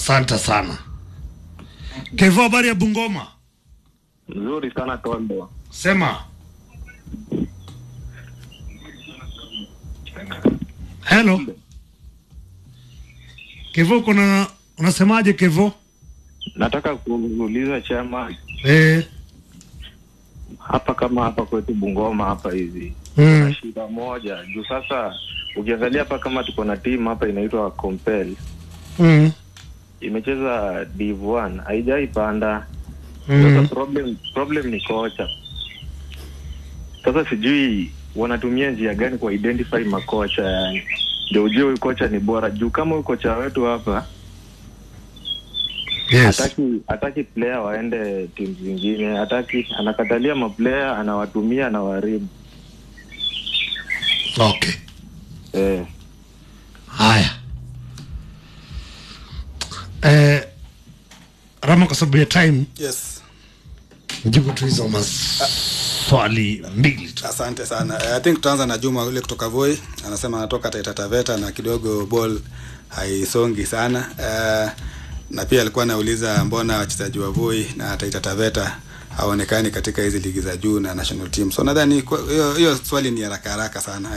Asante sana. Kevo, habari ya Bungoma? Nzuri sana Tondo. Sema. Hello. Kevo, unasemaje Kevo? Nataka kuuliza chama. Hapa kama hapa kwetu Bungoma hapa hivi. Kuna shida moja. Juu sasa ukiangalia hapa kama tuko na team hapa inaitwa Compel. Imecheza Div 1, haijaipanda. Sasa problem ni kocha. Sasa sijui wanatumia njia gani kwa identify makocha yani. Ndio ujue huyu kocha ni bora. Juu kama huyu kocha wetu hapa hataki player waende timu zingine, anakatalia maplayer, anawatumia, anawaharibu. Okay. Haya. Rama, kwa sababu ya time. Yes. Njibu tu hizo maswali mbili tu. Asante sana. I think tutaanza na Juma yule kutoka Voi. Anasema anatoka Taita Taveta na kidogo ball haisongi sana. Na pia alikuwa anauliza mbona wachezaji wa Voi na Taita Taveta haonekani katika hizi ligi za juu na national team. So nadhani hiyo swali ni haraka sana.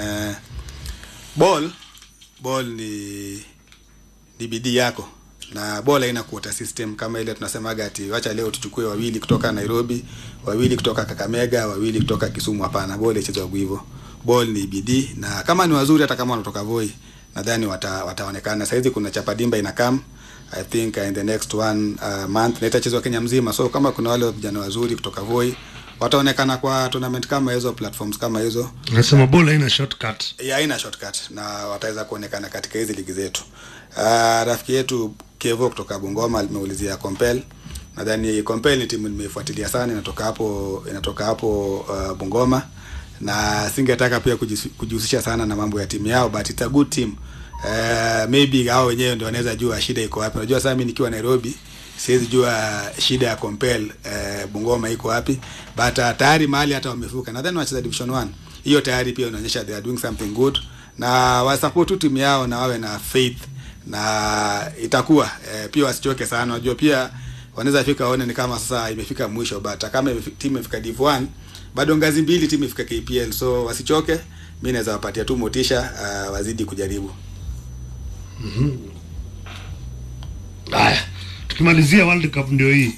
Ball ni bidii yako. Na bola ina quota system kama ile tunasemaga ati wacha leo tuchukue wawili kutoka Nairobi, wawili kutoka Kakamega, wawili kutoka Kisumu. Hapana, bola ichezwa hivyo. Ball ni bidii, na kama ni wazuri hata kama wanatoka Voi nadhani wataonekana. Sasa hizi kuna Chapadimba inakam, I think in the next month na itachezwa Kenya mzima. So kama kuna wale vijana wazuri kutoka Voi wataonekana kwa tournament kama hizo, platforms kama hizo. Nasema bola ina shortcut. Haina shortcut, na wataweza kuonekana katika hizi ligi zetu. Rafiki yetu Kevo kutoka Bungoma alimeulizia Compel. Nadhani Compel ni timu nimefuatilia sana, inatoka hapo Bungoma, na singetaka pia kujihusisha sana na mambo ya timu yao, but it's a good team. Maybe hao wenyewe ndio wanaweza jua shida iko wapi. Unajua sasa mimi nikiwa Nairobi siwezi jua shida ya Compel Bungoma iko wapi, but tayari mahali hata wamefuka. Nadhani wacheza Division 1. Hiyo tayari pia inaonyesha they are doing something good, na wa support timu yao na wawe na faith, na itakuwa pia wasichoke sana. Unajua pia wanaweza fika waone ni kama sasa imefika mwisho, but kama timu imefika Div 1 bado ngazi mbili timu ifika KPL, so wasichoke. Mimi naweza wapatia tu motisha, wazidi kujaribu. Haya, tukimalizia World Cup ndio hii.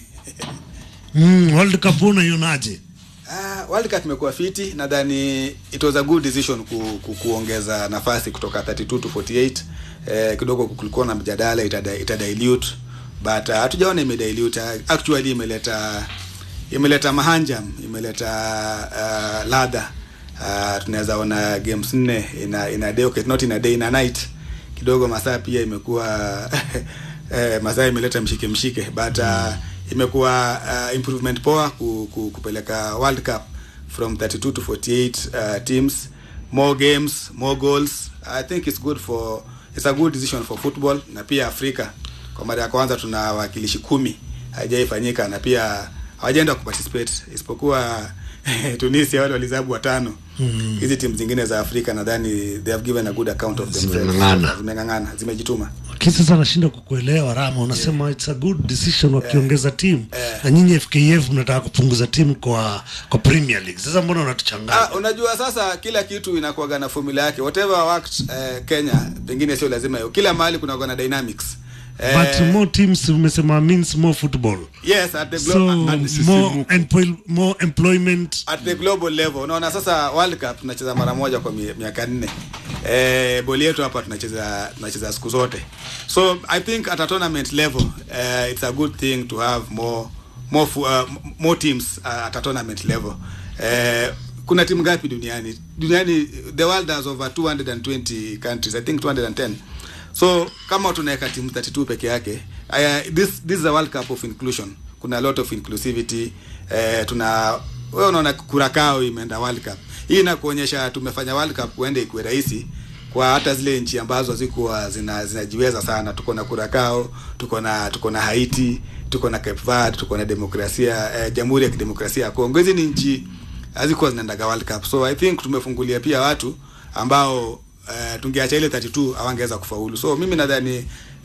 World Cup unaionaje? World Cup imekuwa fiti. Nadhani it was a good decision kuongeza nafasi kutoka 32 to 48. Kidogo kulikuwa na mjadala itadilute, but hatujaona imedilute. Actually imeleta mahanjam, imeleta ladha. Tunaweza ona games 4 in a day, okay, not in a day, in a night. Kidogo masaa pia imekuwa masaa imeleta mshike, but imekuwa improvement poa kupeleka World Cup from 32 to 48 teams, more games, more goals. I think it's a good decision for football, na pia Afrika kwa mara ya kwanza tuna wakilishi 10, haijaifanyika, na pia hawajaenda kuparticipate isipokuwa Tunisia wale walizabu 5. Hizi timu zingine za Afrika nadhani they have given a good account of themselves. Zimengangana, zimejituma. Kisa sana nashinda kukuelewa Rama, unasema it's a good decision wakiongeza timu, na nyinyi FKF mnataka kupunguza timu kwa Premier League. Sasa mbona unatuchanganya? Unajua sasa kila kitu inakuwa na formula yake. Whatever worked Kenya, pengine sio lazima hiyo. Kila mahali kuna na dynamics. But more teams umesema means more football. Yes, at the global, so more employment at the global level. Unaona sasa World Cup tunacheza mara moja kwa miaka 4. Boli yetu hapa tunacheza siku zote. So I think at a tournament level it's a good thing to have more teams at a tournament level. Kuna timu ngapi duniani? The world has over 220 countries, I think 210. So kama tunaweka timu 32 peke yake, this is a World Cup of inclusion. Kuna a lot of inclusivity. Wewe unaona Curacao imeenda World Cup. Hii inakuonyesha tumefanya World Cup uende ikuwe rahisi kwa hata zile nchi ambazo hazikuwa zinajiweza sana. Tuko na Curacao, tuko na Haiti, tuko na Cape Verde, tuko na Jamhuri ya Kidemokrasia ya Kongo. Hizi ni nchi hazikuwa zinaenda World Cup. So I think tumefungulia pia watu ambao tungeacha ile 32 hawangeweza kufaulu. So mimi nadhani